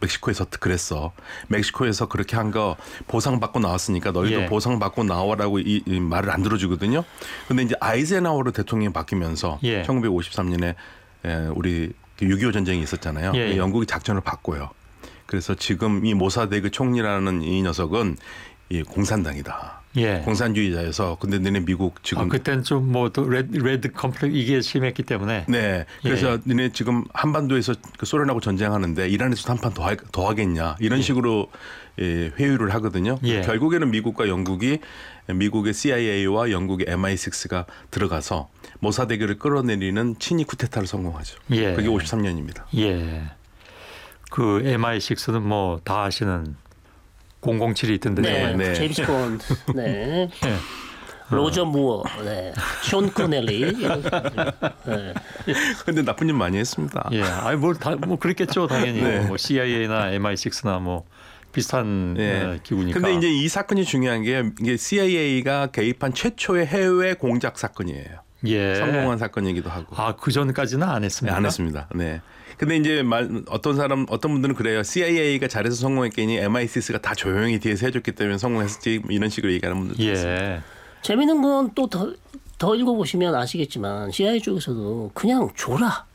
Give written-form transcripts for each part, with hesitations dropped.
멕시코에서 그랬어. 멕시코에서 그렇게 한 거 보상받고 나왔으니까 너희도 예. 보상받고 나오라고 이 말을 안 들어주거든요. 근데 이제 아이젠하워르 대통령이 바뀌면서 예. 1953년에 우리 6.25 전쟁이 있었잖아요. 예. 영국이 작전을 바꿔요. 그래서 지금 이 모사데그 총리라는 이 녀석은 이 공산당이다. 예. 공산주의자여서 근데 너네 미국 지금 그때는 좀 뭐 또 레드 컴플렉스 이게 심했기 때문에 네. 그래서 너네 지금 한반도에서 그 소련하고 전쟁하는데 이란에서도 한 판 더 하겠냐 이런 식으로 회유를 하거든요. 예. 결국에는 미국과 영국이 미국의 CIA와 영국의 MI6가 들어가서 모사데그를 끌어내리는 친위 쿠데타를 성공하죠. 예. 그게 53년입니다. 예. 그 MI6는 뭐 다 아시는 007이 있던데. 네, 네. 제임스 본드, 네, 예. 로저 무어, 네, 숀 코넬리. 네. 근데 나쁜 일 많이 했습니다. 예. 아니 뭐 그랬겠죠, 당연히. 네. 뭐 CIA나 MI6나 뭐 비슷한 기구니까. 근데 이제 이 사건이 중요한 게 이게 CIA가 개입한 최초의 해외 공작 사건이에요. 예. 성공한 사건이기도 하고. 아, 그 전까지는 안 네, 했습니다. 안 했습니다. 네. 근데 이제 어떤 분들은 그래요. CIA가 잘해서 성공했겠니 MI6가 다 조용히 뒤에서 해줬기 때문에 성공했었지 이런 식으로 얘기하는 분들도 있습니다. 예. 재밌는 건 또 더 읽어보시면 아시겠지만 CIA 쪽에서도 그냥 줘라.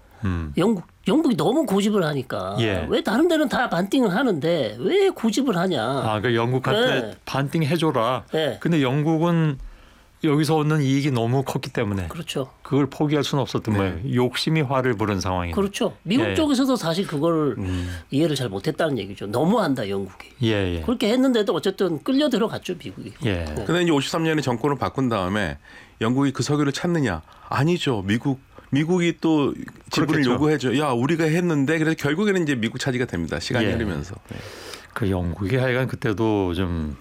영국이 너무 고집을 하니까 예. 왜 다른 데는 다 반띵을 하는데 왜 고집을 하냐. 아, 그 영국한테 네. 반띵 해줘라. 네. 근데 영국은 여기서 얻는 이익이 너무 컸기 때문에 그렇죠. 그걸 포기할 수는 없었던 거예요. 욕심이 화를 부른 상황이에요. 그렇죠. 미국 예. 쪽에서도 사실 그걸 이해를 잘 못했다는 얘기죠. 너무한다 영국이. 예, 예. 그렇게 했는데도 어쨌든 끌려 들어갔죠 미국이. 예. 근데 이제 53년에 정권을 바꾼 다음에 영국이 그 석유를 찾느냐? 아니죠. 미국이 또 지분을 그렇겠죠. 요구해줘. 야, 우리가 했는데 그래서 결국에는 이제 미국 차지가 됩니다. 시간이 예. 흐르면서. 네. 그 영국이 하여간 그때도 좀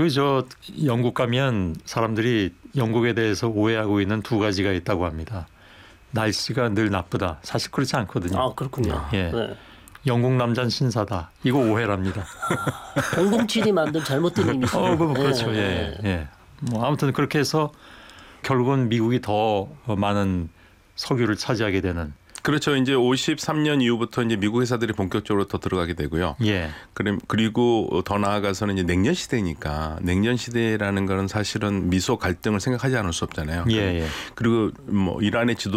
영국 가면 사람들이 영국에 대해서 오해하고 있는 두 가지가 있다고 합니다. 날씨가 늘 나쁘다. 사실 그렇지 않거든요. 아 그렇군요. 예. 네. 영국 남자는 신사다. 이거 오해랍니다. 007이 만든 잘못된 이미지. 그렇죠. 예. 예. 뭐 아무튼 그렇게 해서 결국은 미국이 더 많은 석유를 차지하게 되는. 그렇죠. 이제 53년 이후부터 이제 미국 회사들이 본격적으로 더 들어가게 되고요. 예. 그리고 더 나아가서는 이제 냉전 시대니까 냉전 시대라는 거는 사실은 미소 갈등을 생각하지 않을 수 없잖아요. 예. 예. 그리고 뭐 이란의 지도